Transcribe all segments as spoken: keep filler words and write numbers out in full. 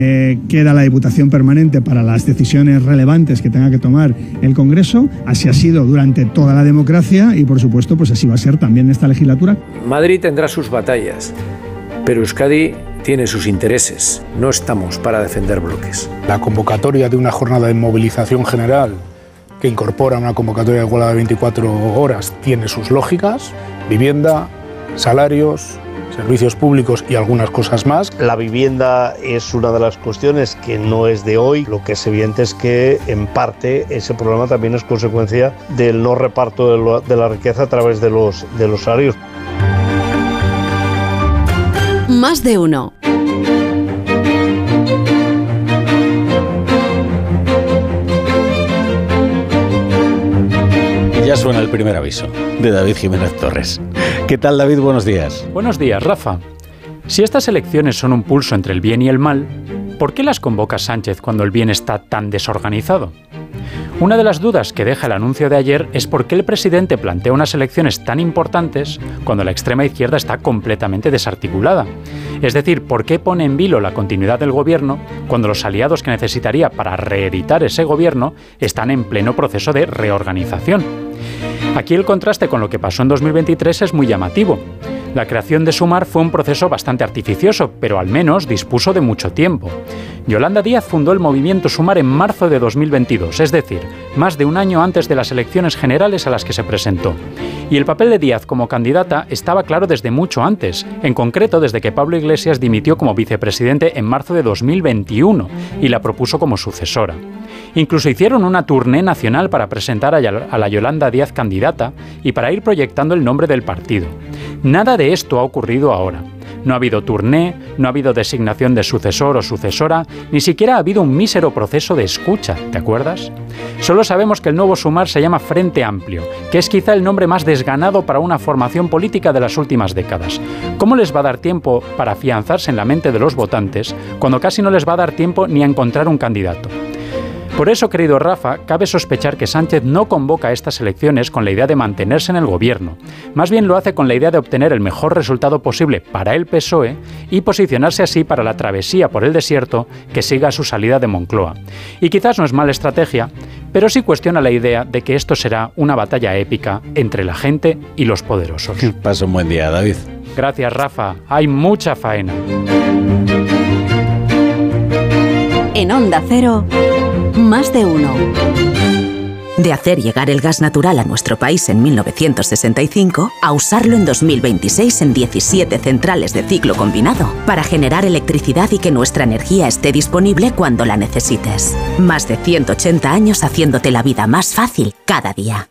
Eh, queda la Diputación Permanente para las decisiones relevantes que tenga que tomar el Congreso. Así ha sido durante toda la democracia y, por supuesto, pues así va a ser también en esta legislatura. Madrid tendrá sus batallas, pero Euskadi tiene sus intereses. No estamos para defender bloques. La convocatoria de una jornada de movilización general que incorpora una convocatoria de huelga de veinticuatro horas tiene sus lógicas. Vivienda, salarios, servicios públicos y algunas cosas más. La vivienda es una de las cuestiones que no es de hoy. Lo que es evidente es que, en parte, ese problema también es consecuencia del no reparto de, lo, de la riqueza a través de los, de los salarios. Más de uno. Ya suena el primer aviso de David Jiménez Torres. ¿Qué tal, David? Buenos días. Buenos días, Rafa. Si estas elecciones son un pulso entre el bien y el mal, ¿por qué las convoca Sánchez cuando el bien está tan desorganizado? Una de las dudas que deja el anuncio de ayer es por qué el presidente plantea unas elecciones tan importantes cuando la extrema izquierda está completamente desarticulada. Es decir, ¿por qué pone en vilo la continuidad del gobierno cuando los aliados que necesitaría para reeditar ese gobierno están en pleno proceso de reorganización? Aquí el contraste con lo que pasó en dos mil veintitrés es muy llamativo. La creación de Sumar fue un proceso bastante artificioso, pero al menos dispuso de mucho tiempo. Yolanda Díaz fundó el movimiento Sumar en marzo de dos mil veintidós, es decir, más de un año antes de las elecciones generales a las que se presentó. Y el papel de Díaz como candidata estaba claro desde mucho antes, en concreto desde que Pablo Iglesias dimitió como vicepresidente en marzo de dos mil veintiuno y la propuso como sucesora. Incluso hicieron una tournée nacional para presentar a la Yolanda Díaz candidata y para ir proyectando el nombre del partido. Nada de esto ha ocurrido ahora. No ha habido tournée, no ha habido designación de sucesor o sucesora, ni siquiera ha habido un mísero proceso de escucha, ¿te acuerdas? Solo sabemos que el nuevo Sumar se llama Frente Amplio, que es quizá el nombre más desganado para una formación política de las últimas décadas. ¿Cómo les va a dar tiempo para afianzarse en la mente de los votantes cuando casi no les va a dar tiempo ni a encontrar un candidato? Por eso, querido Rafa, cabe sospechar que Sánchez no convoca estas elecciones con la idea de mantenerse en el gobierno. Más bien lo hace con la idea de obtener el mejor resultado posible para el P S O E y posicionarse así para la travesía por el desierto que siga a su salida de Moncloa. Y quizás no es mala estrategia, pero sí cuestiona la idea de que esto será una batalla épica entre la gente y los poderosos. Pasa un buen día, David. Gracias, Rafa. Hay mucha faena. En Onda Cero, Más de uno. De hacer llegar el gas natural a nuestro país en mil novecientos sesenta y cinco a usarlo en dos mil veintiséis en diecisiete centrales de ciclo combinado para generar electricidad y que nuestra energía esté disponible cuando la necesites. Más de ciento ochenta años haciéndote la vida más fácil cada día.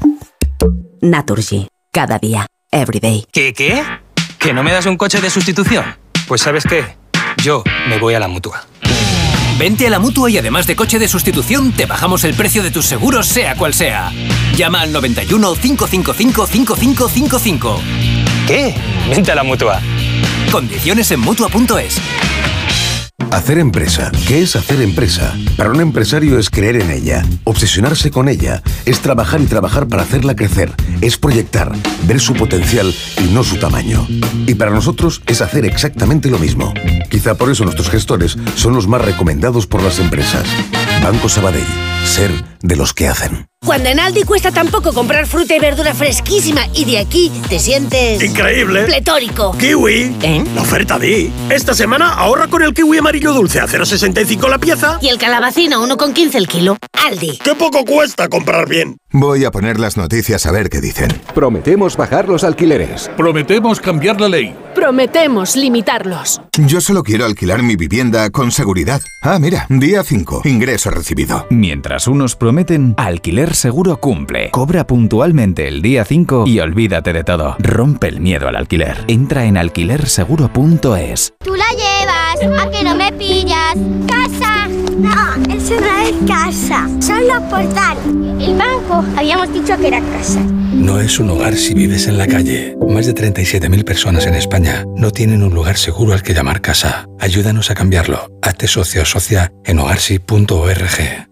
Naturgy. Cada día. Every day. ¿Qué, qué? ¿Que no me das un coche de sustitución? Pues ¿sabes qué? Yo me voy a la Mutua. Vente a la Mutua y además de coche de sustitución, te bajamos el precio de tus seguros, sea cual sea. Llama al noventa y uno, cinco cinco cinco, cinco cinco cinco cinco. ¿Qué? Vente a la Mutua. Condiciones en Mutua punto es. Hacer empresa. ¿Qué es hacer empresa? Para un empresario es creer en ella, obsesionarse con ella, es trabajar y trabajar para hacerla crecer, es proyectar, ver su potencial y no su tamaño. Y para nosotros es hacer exactamente lo mismo. Quizá por eso nuestros gestores son los más recomendados por las empresas. Banco Sabadell. Ser de los que hacen. Cuando en Aldi cuesta tan poco comprar fruta y verdura fresquísima y de aquí te sientes... ¡increíble! ¡Pletórico! ¡Kiwi! ¿Eh? La oferta Di. Esta semana ahorra con el kiwi amarillo dulce a cero coma sesenta y cinco la pieza. Y el calabacín a uno coma quince el kilo. Aldi. ¡Qué poco cuesta comprar bien! Voy a poner las noticias a ver qué dicen. Prometemos bajar los alquileres. Prometemos cambiar la ley. Prometemos limitarlos. Yo solo quiero alquilar mi vivienda con seguridad. Ah, mira, día cinco, ingreso recibido. Mientras unos prometen, Alquiler Seguro cumple. Cobra puntualmente el día cinco y olvídate de todo. Rompe el miedo al alquiler. Entra en alquiler seguro punto es. Tú la llevas, a que no me pillas. ¡Casa! No, eso no es casa, son los portales. El banco, habíamos dicho que era casa. No es un hogar si vives en la calle. Más de treinta y siete mil personas en España no tienen un lugar seguro al que llamar casa. Ayúdanos a cambiarlo. Hazte socio o socia en hogarsi punto org.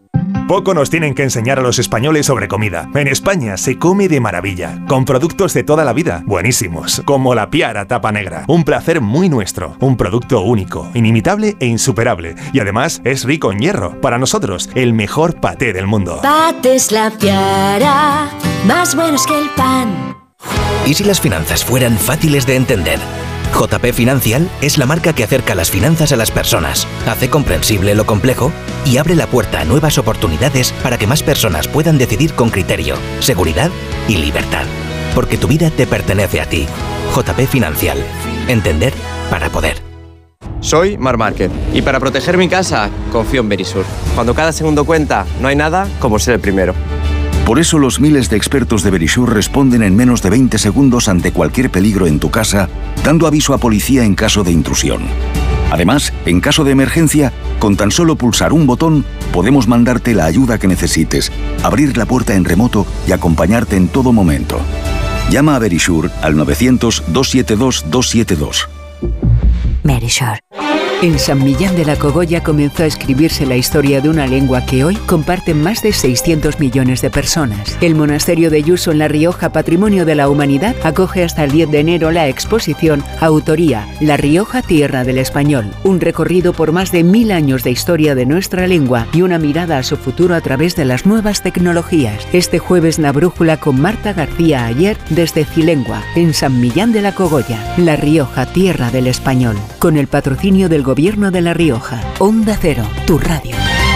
Poco nos tienen que enseñar a los españoles sobre comida. En España se come de maravilla, con productos de toda la vida, buenísimos, como la Piara tapa negra. Un placer muy nuestro, un producto único, inimitable e insuperable. Y además es rico en hierro. Para nosotros, el mejor paté del mundo. Patés La Piara, más buenos que el pan. ¿Y si las finanzas fueran fáciles de entender? J P Financial es la marca que acerca las finanzas a las personas, hace comprensible lo complejo y abre la puerta a nuevas oportunidades para que más personas puedan decidir con criterio, seguridad y libertad. Porque tu vida te pertenece a ti. J P Financial. Entender para poder. Soy Mar Márquez y para proteger mi casa confío en Verisur. Cuando cada segundo cuenta, no hay nada como ser el primero. Por eso los miles de expertos de Verisur responden en menos de veinte segundos ante cualquier peligro en tu casa, dando aviso a policía en caso de intrusión. Además, en caso de emergencia, con tan solo pulsar un botón, podemos mandarte la ayuda que necesites, abrir la puerta en remoto y acompañarte en todo momento. Llama a Verisur al novecientos, doscientos setenta y dos, doscientos setenta y dos. Verisur. En San Millán de la Cogolla comenzó a escribirse la historia de una lengua que hoy comparten más de seiscientos millones de personas. El monasterio de Yuso en La Rioja, Patrimonio de la Humanidad, acoge hasta el diez de enero la exposición Autoría, La Rioja, Tierra del Español. Un recorrido por más de mil años de historia de nuestra lengua y una mirada a su futuro a través de las nuevas tecnologías. Este jueves La Brújula con Marta García Ayer desde Cilengua, en San Millán de la Cogolla. La Rioja, Tierra del Español. Con el patrocinio del Gobierno de La Rioja. Onda Cero, tu radio.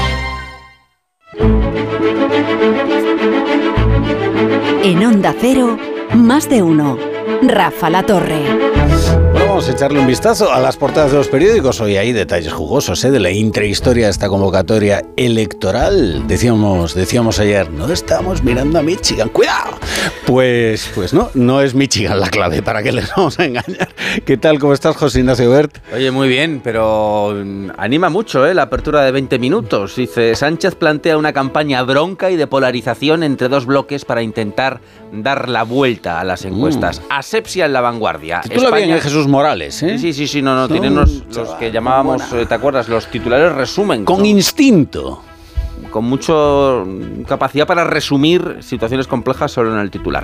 En Onda Cero, más de uno. Rafa La Torre. Bueno, vamos a echarle un vistazo a las portadas de los periódicos. Hoy hay detalles jugosos, ¿eh? De la intrahistoria de esta convocatoria electoral. Decíamos, decíamos ayer, no estamos mirando a Michigan. ¡Cuidado! Pues, pues no, no es Michigan la clave, ¿para qué les vamos a engañar? ¿Qué tal? ¿Cómo estás, José Ignacio Bert? Oye, muy bien, pero anima mucho, ¿eh? La apertura de veinte minutos. Dice, Sánchez plantea una campaña bronca y de polarización entre dos bloques para intentar dar la vuelta a las encuestas. Mm. Asepsia en La Vanguardia. Titula España... bien, ¿eh? Jesús Morales, ¿eh? Sí, sí, sí, no, no, tienen los, los que llamábamos, buena. ¿Te acuerdas? Los titulares resumen. Con ¿no? instinto. Con mucha capacidad para resumir situaciones complejas solo en el titular.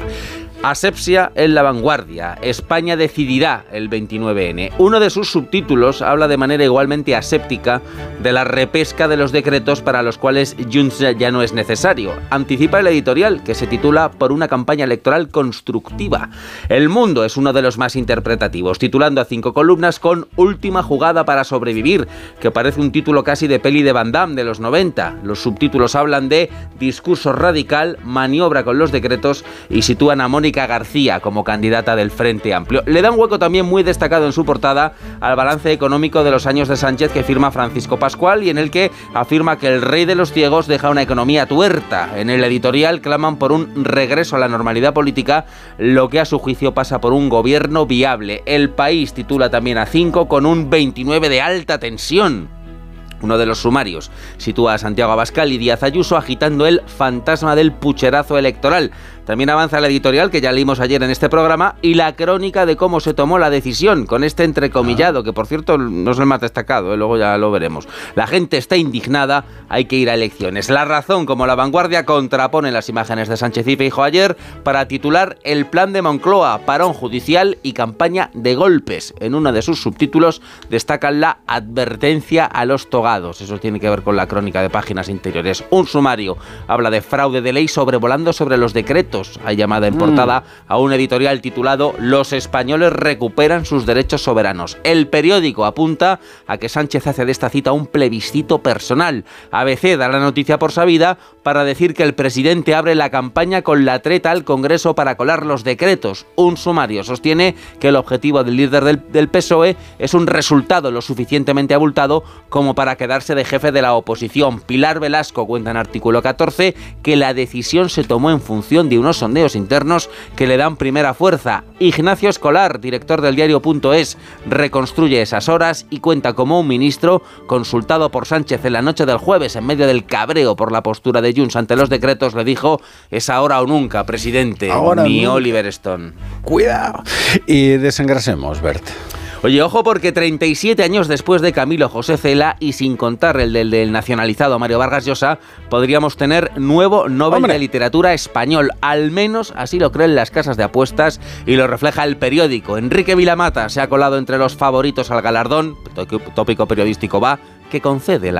Asepsia en La Vanguardia. España decidirá el veintinueve ene. Uno de sus subtítulos habla de manera igualmente aséptica de la repesca de los decretos para los cuales Junts ya no es necesario. Anticipa el editorial, que se titula Por una campaña electoral constructiva. El Mundo es uno de los más interpretativos, titulando a cinco columnas con Última jugada para sobrevivir, que parece un título casi de peli de Van Damme de los noventa. Los subtítulos hablan de discurso radical, maniobra con los decretos y sitúan a Mónica García como candidata del Frente Amplio. Le da un hueco también muy destacado en su portada al balance económico de los años de Sánchez que firma Francisco Pascual y en el que afirma que el rey de los ciegos deja una economía tuerta. En el editorial claman por un regreso a la normalidad política, lo que a su juicio pasa por un gobierno viable. El País titula también a cinco con un veintinueve de alta tensión. Uno de los sumarios sitúa a Santiago Abascal y Díaz Ayuso agitando el fantasma del pucherazo electoral. También avanza la editorial que ya leímos ayer en este programa y la crónica de cómo se tomó la decisión, con este entrecomillado, que por cierto no es el más destacado, ¿eh? Luego ya lo veremos. La gente está indignada, hay que ir a elecciones. La Razón, como La Vanguardia, contrapone las imágenes de Sánchez y Feijóo ayer para titular El plan de Moncloa, parón judicial y campaña de golpes. En uno de sus subtítulos destacan la advertencia a los togados. Eso tiene que ver con la crónica de Páginas Interiores. Un sumario habla de fraude de ley sobrevolando sobre los decretos. Hay llamada en portada a un editorial titulado Los españoles recuperan sus derechos soberanos. El periódico apunta a que Sánchez hace de esta cita un plebiscito personal. A B C da la noticia por sabida para decir que el presidente abre la campaña con la treta al Congreso para colar los decretos. Un sumario sostiene que el objetivo del líder del, del P S O E es un resultado lo suficientemente abultado como para quedarse de jefe de la oposición. Pilar Velasco cuenta en artículo catorce que la decisión se tomó en función de unos sondeos internos que le dan primera fuerza. Ignacio Escolar, director del diario.es, reconstruye esas horas y cuenta cómo un ministro, consultado por Sánchez en la noche del jueves en medio del cabreo por la postura de Junts ante los decretos, le dijo: es ahora o nunca, presidente, ahora ni nunca. Oliver Stone. Cuidado. Y desengrasemos, Bert. Oye, ojo, porque treinta y siete años después de Camilo José Cela y sin contar el del, del nacionalizado Mario Vargas Llosa, podríamos tener nuevo Nobel ¡Hombre! de Literatura español. Al menos así lo creen las casas de apuestas y lo refleja el periódico. Enrique Vilamata se ha colado entre los favoritos al galardón, tópico periodístico va, que concede la